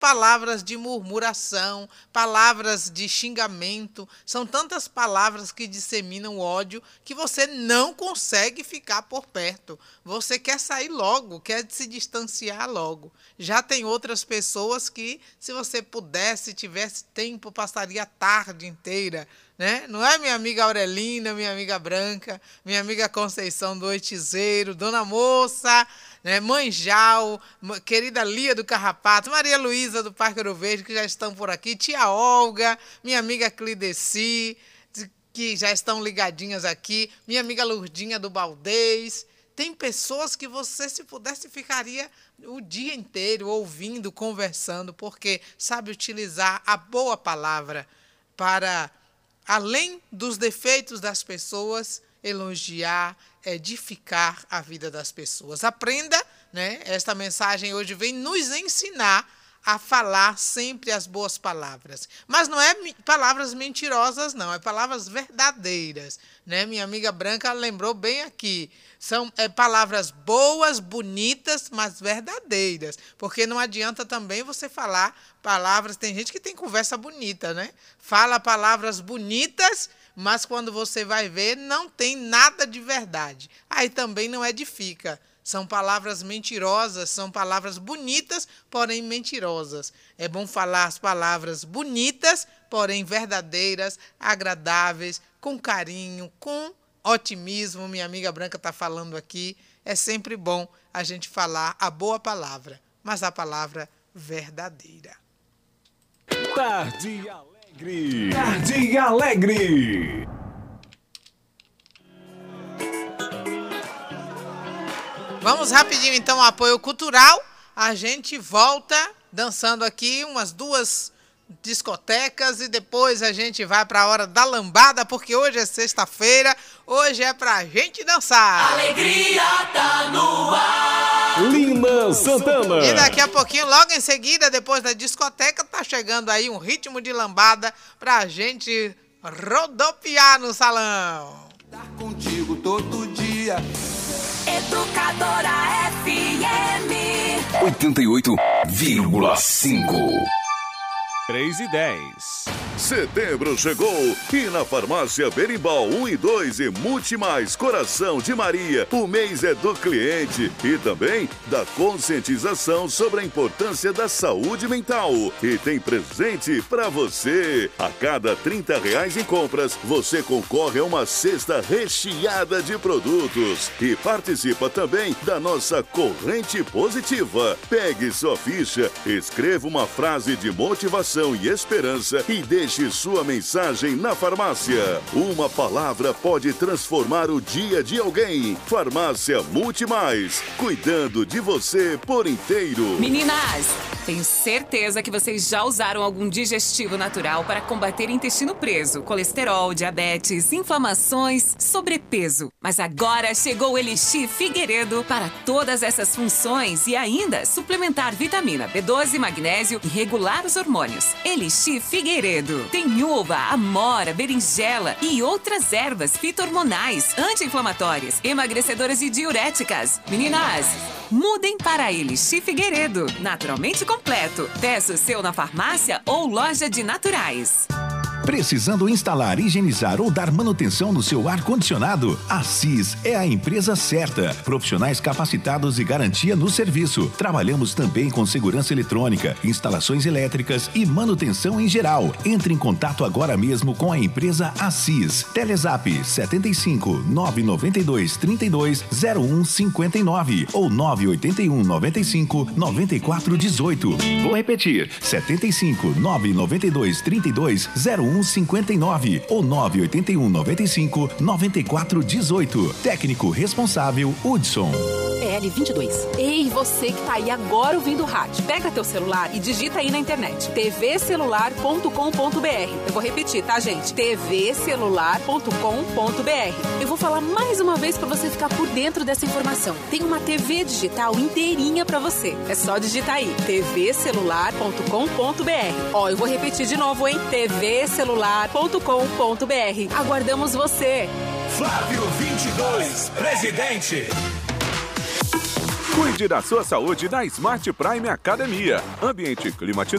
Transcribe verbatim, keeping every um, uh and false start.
palavras de murmuração, palavras de xingamento. São tantas palavras que disseminam ódio que você não consegue ficar por perto. Você quer sair logo, quer se distanciar logo. Já tem outras pessoas que, se você pudesse, tivesse tempo, passaria a tarde inteira, né? Não é, minha amiga Aurelina, minha amiga Branca, minha amiga Conceição do Oitizeiro, Dona Moça, né? Mãe Jau, querida Lia do Carrapato, Maria Luísa do Parque Ouro Verde, que já estão por aqui, tia Olga, minha amiga Clideci, que já estão ligadinhas aqui, minha amiga Lourdinha do Baldez. Tem pessoas que você, se pudesse, ficaria o dia inteiro ouvindo, conversando, porque sabe utilizar a boa palavra para, além dos defeitos das pessoas, elogiar, edificar a vida das pessoas. Aprenda, né? Esta mensagem hoje vem nos ensinar a falar sempre as boas palavras. Mas não é palavras mentirosas, não. É palavras verdadeiras, né? Minha amiga Branca lembrou bem aqui. São é, palavras boas, bonitas, mas verdadeiras. Porque não adianta também você falar palavras... Tem gente que tem conversa bonita, né? Fala palavras bonitas, mas quando você vai ver, não tem nada de verdade. Aí também não edifica. São palavras mentirosas, são palavras bonitas, porém mentirosas. É bom falar as palavras bonitas, porém verdadeiras, agradáveis, com carinho, com otimismo. Minha amiga Branca está falando aqui. É sempre bom a gente falar a boa palavra, mas a palavra verdadeira. Tarde Alegre. Tarde Alegre. Vamos rapidinho, então, ao apoio cultural. A gente volta dançando aqui umas duas discotecas e depois a gente vai para a hora da lambada, porque hoje é sexta-feira, hoje é pra gente dançar. Alegria tá no ar. Lina Santana. E daqui a pouquinho, logo em seguida, depois da discoteca, tá chegando aí um ritmo de lambada pra gente rodopiar no salão. Estar contigo todo dia. Educadora F M oitenta e oito vírgula cinco. três e dez. Setembro chegou e na Farmácia Berimbau um e dois e Multimais Coração de Maria, o mês é do cliente e também da conscientização sobre a importância da saúde mental. E tem presente pra você. A cada trinta reais em compras, você concorre a uma cesta recheada de produtos e participa também da nossa corrente positiva. Pegue sua ficha, escreva uma frase de motivação e esperança e deixe sua mensagem na farmácia. Uma palavra pode transformar o dia de alguém. Farmácia Multimais, cuidando de você por inteiro. Meninas, tenho certeza que vocês já usaram algum digestivo natural para combater intestino preso, colesterol, diabetes, inflamações, sobrepeso. Mas agora chegou o Elixir Figueiredo para todas essas funções e ainda suplementar vitamina B doze, magnésio e regular os hormônios. Elixir Figueiredo. Tem uva, amora, berinjela e outras ervas fito-hormonais, anti-inflamatórias, emagrecedoras e diuréticas. Meninas, mudem para Elixir Figueiredo. Naturalmente completo. Peça o seu na farmácia ou loja de naturais. Precisando instalar, higienizar ou dar manutenção no seu ar-condicionado? A Assis é a empresa certa. Profissionais capacitados e garantia no serviço. Trabalhamos também com segurança eletrônica, instalações elétricas e manutenção em geral. Entre em contato agora mesmo com a empresa Assis. Telezap setenta e cinco, nove nove dois, trinta e dois, zero um cinquenta e nove ou nove oito um, noventa e cinco, noventa e quatro dezoito. Vou repetir: setenta e cinco, nove nove dois, trinta e dois, zero um cinquenta e nove ou nove oito um, noventa e cinco, noventa e quatro dezoito. Técnico responsável Hudson. L vinte e dois. Ei, você que tá aí agora ouvindo o rádio, pega teu celular e digita aí na internet t v celular ponto com ponto b r. Eu vou repetir, tá, gente? t v celular ponto com ponto b r. Eu vou falar mais uma vez pra você ficar por dentro dessa informação. Tem uma T V digital inteirinha pra você. É só digitar aí t v celular ponto com ponto b r. Ó, eu vou repetir de novo, hein? t v celular ponto com ponto b r. Aguardamos você. Flávio vinte e dois, presidente. Cuide da sua saúde na Smart Prime Academia. Ambiente climatizado